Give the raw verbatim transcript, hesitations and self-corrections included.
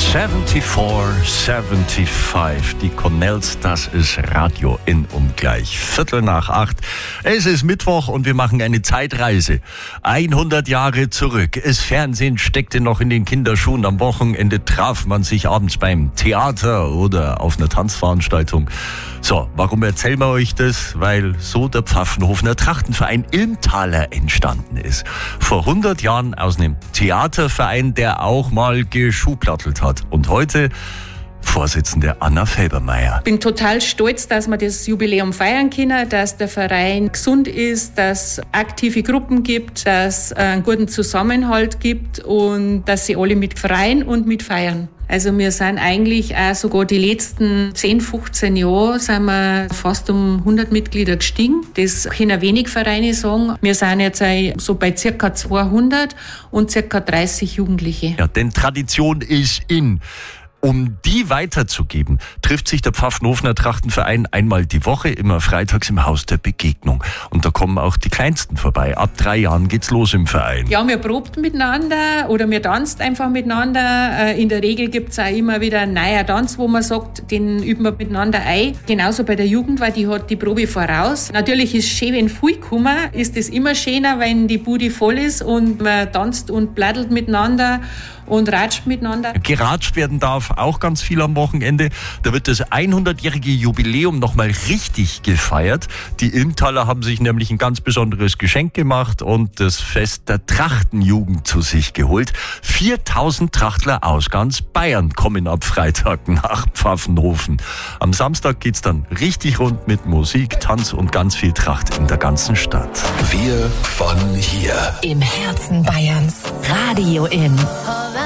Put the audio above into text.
vierundsiebzig, fünfundsiebzig, die Cornells, das ist Radio in um gleich Viertel nach acht. Es ist Mittwoch und wir machen eine Zeitreise. hundert Jahre zurück. Das Fernsehen steckte noch in den Kinderschuhen. Am Wochenende traf man sich abends beim Theater oder auf einer Tanzveranstaltung. So, warum erzählen wir euch das? Weil so der Pfaffenhofener Trachtenverein Ilmtaler entstanden ist. Vor hundert Jahren aus einem Theaterverein, der auch mal geschuhplattelt hat. Und heute Vorsitzende Anna Felbermeier. Ich bin total stolz, dass wir das Jubiläum feiern können, dass der Verein gesund ist, dass es aktive Gruppen gibt, dass es einen guten Zusammenhalt gibt und dass sie alle mit freien und mit feiern. Also wir sind eigentlich auch sogar die letzten zehn, fünfzehn Jahre sind wir fast um hundert Mitglieder gestiegen. Das können wenig Vereine sagen. Wir sind jetzt so bei circa zweihundert und circa dreißig Jugendliche. Ja, denn Tradition ist in. Um die weiterzugeben, trifft sich der Pfaffenhofener Trachtenverein einmal die Woche, immer freitags im Haus der Begegnung. Und da kommen auch die Kleinsten vorbei. Ab drei Jahren geht's los im Verein. Ja, wir proben miteinander oder wir tanzen einfach miteinander. In der Regel gibt's auch immer wieder einen neuen Tanz, wo man sagt, den üben wir miteinander ein. Genauso bei der Jugend, weil die hat die Probe voraus. Natürlich ist es schön, wenn viel kommen, ist es immer schöner, wenn die Bude voll ist und man tanzt und plattelt miteinander und ratscht miteinander. Geratscht werden darf auch ganz viel am Wochenende. Da wird das hundertjährige Jubiläum nochmal richtig gefeiert. Die Ilmtaler haben sich nämlich ein ganz besonderes Geschenk gemacht und das Fest der Trachtenjugend zu sich geholt. viertausend Trachtler aus ganz Bayern kommen ab Freitag nach Pfaffenhofen. Am Samstag geht's dann richtig rund mit Musik, Tanz und ganz viel Tracht in der ganzen Stadt. Wir von hier. Im Herzen Bayerns. Radio in.